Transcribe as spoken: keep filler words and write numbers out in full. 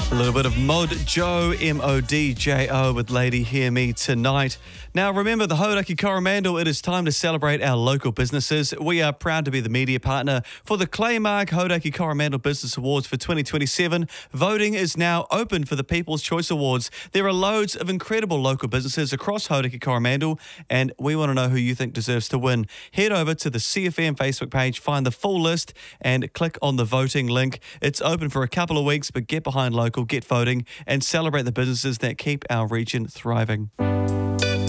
A little bit of Mod Joe, M O D J O, with Lady Hear Me Tonight. Now, remember the Hauraki Coromandel, it is time to celebrate our local businesses. We are proud to be the media partner for the Claymark Hauraki Coromandel Business Awards for twenty twenty-seven. Voting is now open for the People's Choice Awards. There are loads of incredible local businesses across Hauraki Coromandel, and we want to know who you think deserves to win. Head over to the C F M Facebook page, find the full list, and click on the voting link. It's open for a couple of weeks, but get behind local, get voting, and celebrate the businesses that keep our region thriving.